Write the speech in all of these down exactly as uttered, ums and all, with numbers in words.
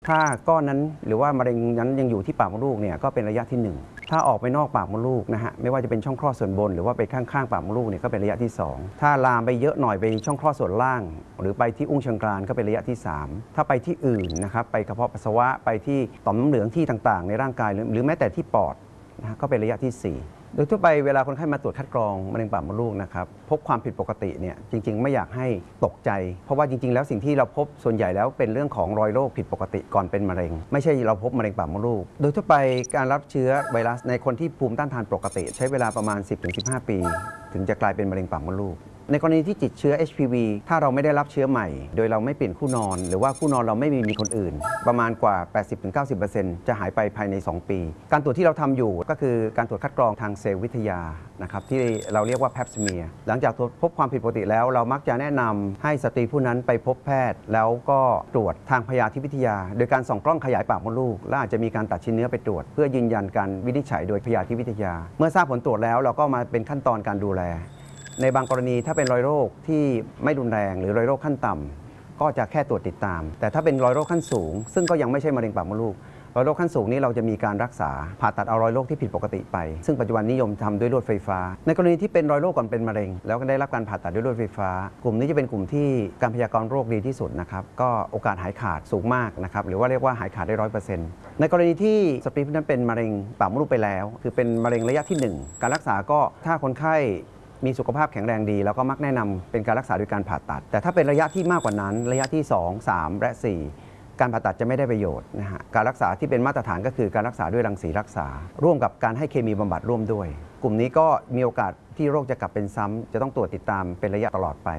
ถ้าก้อนนั้นหรือว่ามะเร็งนั้นยังอยู่ที่ปากมดลูกเนี่ยก็เป็นระยะที่หนึ่งถ้าออกไปนอกปากมดลูกนะฮะไม่ว่าจะเป็นช่องคลอดส่วนบนหรือว่าไปข้างๆปากมดลูกเนี่ยก็เป็นระยะที่สองถ้าลามไปเยอะหน่อยไปช่องคลอดส่วนล่าง หรือไปที่อุ้งเชิงกรานก็เป็นระยะที่สามถ้าไปที่อื่นนะครับไปกระเพาะปัสสาวะไปที่ต่อมน้ำเหลืองที่ต่างๆในร่างกายหรือแม้แต่ที่ปอดนะก็เป็นระยะที่สี่โดยทั่วไปเวลาคนไข้มาตรวจคัดกรองมะเร็งปากมดลูกนะครับพบความผิดปกติเนี่ยจริงๆไม่อยากให้ตกใจเพราะว่าจริงๆแล้วสิ่งที่เราพบส่วนใหญ่แล้วเป็นเรื่องของรอยโรคผิดปกติก่อนเป็นมะเร็งไม่ใช่เราพบมะเร็งปากมดลูกโดยทั่วไปการรับเชื้อไวรัสในคนที่ภูมิต้านทานปกติใช้เวลาประมาณ สิบถึงสิบห้า ปีถึงจะกลายเป็นมะเร็งปากมดลูกในกรณีที่ติดเชื้อ เอช พี วี ถ้าเราไม่ได้รับเชื้อใหม่โดยเราไม่เปลี่ยนคู่นอนหรือว่าคู่นอนเราไม่มีมีคนอื่นประมาณกว่า แปดสิบถึงเก้าสิบเปอร์เซ็นต์ จะหายไปภายในสองปีการตรวจที่เราทำอยู่ก็คือการตรวจคัดกรองทางเซลล์วิทยานะครับที่เราเรียกว่าแพปสเมียร์หลังจากพบความผิดปกติแล้วเรามักจะแนะนำให้สตรีผู้นั้นไปพบแพทย์แล้วก็ตรวจทางพยาธิวิทยาโดยการส่องกล้องขยายปากมดลูกและอาจจะมีการตัดชิ้นเนื้อไปตรวจเพื่อยืนยันการวินิจฉัยโดยพยาธิวิทยาเมื่อทราบผลตรวจแล้วเราก็มาเป็นขั้นตอนการดูแลในบางกรณีถ้าเป็นรอยโรคที่ไม่รุนแรงหรือรอยโรคขั้นต่ำก็จะแค่ตรวจติดตามแต่ถ้าเป็นรอยโรคขั้นสูงซึ่งก็ยังไม่ใช่มะเร็งปากมดลูกรอยโรคขั้นสูงนี้เราจะมีการรักษาผ่าตัดเอารอยโรคที่ผิดปกติไปซึ่งปัจจุบันนิยมทำด้วยลวดไฟฟ้าในกรณีที่เป็นรอยโรคก่อนเป็นมะเร็งแล้วก็ได้รับการผ่าตัดด้วยลวดไฟฟ้ากลุ่มนี้จะเป็นกลุ่มที่การพยากรณ์โรคดีที่สุดนะครับก็โอกาสหายขาดสูงมากนะครับหรือว่าเรียกว่าหายขาดได้ร้อยเปอร์เซ็นต์ในกรณีที่สตรีผู้นั้นเป็นมะเร็งปากมดลูกไปแล้วคือเป็นมะเร็งระยะที่หนึ่งการรักษาก็ถ้าคนไข้มีสุขภาพแข็งแรงดีแล้วก็มักแนะนำเป็นการรักษาโดยการผ่าตัดแต่ถ้าเป็นระยะที่มากกว่านั้นระยะที่สอง สามและสี่การผ่าตัดจะไม่ได้ประโยชน์นะฮะการรักษาที่เป็นมาตรฐานก็คือการรักษาด้วยรังสีรักษาร่วมกับการให้เคมีบำบัดร่วมด้วยกลุ่มนี้ก็มีโอกาสที่โรคจะกลับเป็นซ้ำจะต้องตรวจติดตามเป็นระยะตลอดไป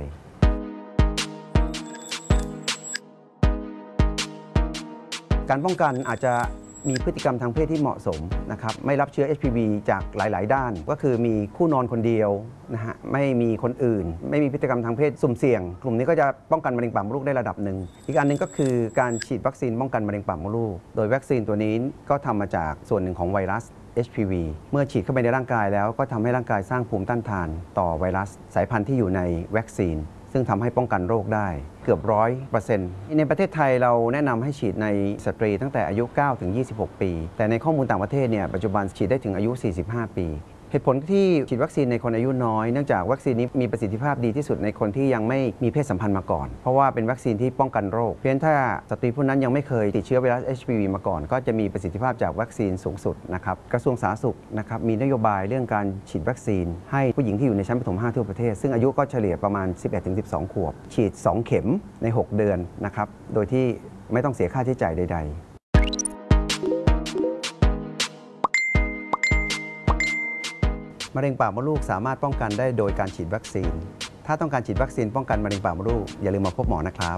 การป้องกันอาจจะมีพฤติกรรมทางเพศที่เหมาะสมนะครับไม่รับเชื้อ เอช พี วี จากหลายๆด้านก็คือมีคู่นอนคนเดียวนะฮะไม่มีคนอื่นไม่มีพฤติกรรมทางเพศสุ่มเสี่ยงกลุ่มนี้ก็จะป้องกันมะเร็งปากมดลูกได้ระดับหนึ่งอีกอันหนึ่งก็คือการฉีดวัคซีนป้องกันมะเร็งปากมดลูกโดยวัคซีนตัวนี้ก็ทำมาจากส่วนหนึ่งของไวรัส เอช พี วี เมื่อฉีดเข้าไปในร่างกายแล้วก็ทำให้ร่างกายสร้างภูมิต้านทานต่อไวรัสสายพันธุ์ที่อยู่ในวัคซีนซึ่งทำให้ป้องกันโรคได้เกือบร้อยเปอร์เซ็นต์ในประเทศไทยเราแนะนำให้ฉีดในสตรีตั้งแต่อายุ เก้าถึงยี่สิบหก ปีแต่ในข้อมูลต่างประเทศเนี่ยปัจจุบันฉีดได้ถึงอายุ สี่สิบห้า ปีเหตุผลที่ฉีดวัคซีนในคนอายุน้อยเนื่องจากวัคซีนนี้มีประสิทธิภาพดีที่สุดในคนที่ยังไม่มีเพศสัมพันธ์มาก่อนเพราะว่าเป็นวัคซีนที่ป้องกันโรคเพียงถ้าสตรีผู้นั้นยังไม่เคยติดเชื้อไวรัส เอช พี วี มาก่อนก็จะมีประสิทธิภาพจากวัคซีนสูงสุดนะครับกระทรวงสาธารณสุขนะครับมีนโยบายเรื่องการฉีดวัคซีนให้ผู้หญิงที่อยู่ในชั้นประถมห้าทั่วประเทศซึ่งอายุก็เฉลี่ยประมาณ สิบเอ็ดถึงสิบสอง ขวบฉีดสองเข็มในหกเดือนนะครับโดยที่ไม่ต้องเสียค่าใช้จ่ายใดๆมะเร็งปากมดลูกสามารถป้องกันได้โดยการฉีดวัคซีนถ้าต้องการฉีดวัคซีนป้องกันมะเร็งปากมดลูกอย่าลืมมาพบหมอนะครับ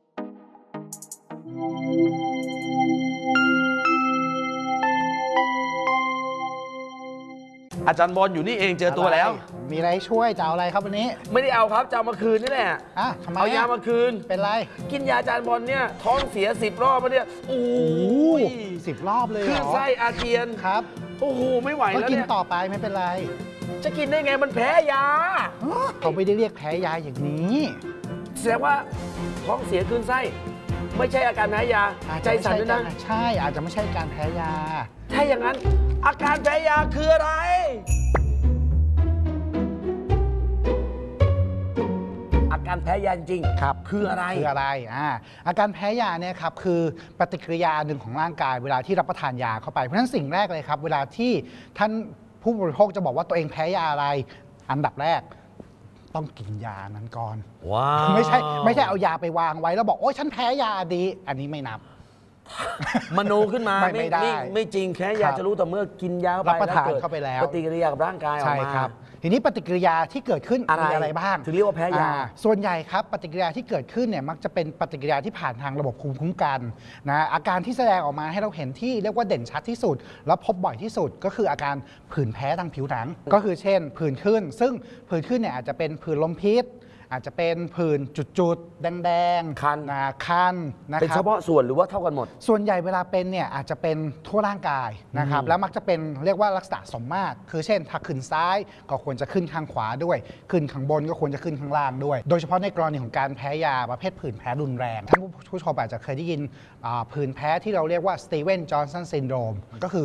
อาจารย์บอลอยู่นี่เองเจอตัวแล้วมีอะไรช่วยจะเอาอะไรครับวันนี้ไม่ได้เอาครับจะเอามาคืนนี่แหละอ่ะทำไมเอายามาคืนเป็นไรกินยาอาจารย์บอลเนี่ยท้องเสียสิบรอบมาเนี่ยโอ้ยสิบรอบเลยเหรอขึ้นไส้อาเจียนครับโอ้โหไม่ไหวแล้วเนี่ยก็กินต่อไปไม่เป็นไรจะกินได้ไงมันแพ้ยาเขาไม่ได้เรียกแพ้ยาอย่างนี้แสดงว่าท้องเสียขึ้นไส้ไม่ใช่อาการแพ้ยาใจสั่นด้วยนะใช่อาจจะไม่ใช่การแพ้ยาถ้าอย่างนั้นอาการแพ้ยาคืออะไรอาการแพ้ยาจริงครับคืออะไรคืออะไรอ่าอาการแพ้ยาเนี่ยครับคือปฏิกิริยาหนึ่งของร่างกายเวลาที่รับประทานยาเข้าไปเพราะฉะนั้นสิ่งแรกเลยครับเวลาที่ท่านผู้บริโภคจะบอกว่าตัวเองแพ้ยาอะไรอันดับแรกต้องกินยานั้นก่อนว้าวไม่ใช่ไม่ใช่เอายาไปวางไว้แล้วบอกโอ๊ยฉันแพ้ยาดีอันนี้ไม่นับมโนขึ้นมาไม่ไม่ได้ไม่จริงแค่ยาจะรู้แต่เมื่อกินยารับประทานเข้าไปแล้วปฏิกิริยากับร่างกายออกมาทีนี้ปฏิกิริยาที่เกิดขึ้นมีอะไรบ้างถึงเรียกว่าแพ้ยาส่วนใหญ่ครับปฏิกิริยาที่เกิดขึ้นเนี่ยมักจะเป็นปฏิกิริยาที่ผ่านทางระบบภูมิคุ้มกันนะอาการที่แสดงออกมาให้เราเห็นที่เรียกว่าเด่นชัดที่สุดแล้วพบบ่อยที่สุดก็คืออาการผื่นแพ้ทางผิวหนังก็คือเช่นผื่นขึ้นซึ่งผื่นขึ้นเนี่ยอาจจะเป็นผื่นลมพิษอาจจะเป็นผื่นจุดๆแดงๆคันนะคันนะเป็นครัเฉบพาะส่วนหรือว่าเท่ากันหมดส่วนใหญ่เวลาเป็นเนี่ยอาจจะเป็นทั่วร่างกายนะครับอืมแล้วมักจะเป็นเรียกว่าลักษณะสมมาตรคือเช่นถ้าขึ้นซ้ายก็ควรจะขึ้นข้างขวาด้วย ขึ้นข้างบนก็ควรจะขึ้นข้างล่างด้วย โดยเฉพาะในกรณีของการแพ้ยาประเภทผื่นแพ้รุนแรงท่านผู้ชมอาจจะเคยได้ยินอ่าผื่นแพ้ที่เราเรียกว่าสตีเวนจอห์นสันซินโดรมก็คือ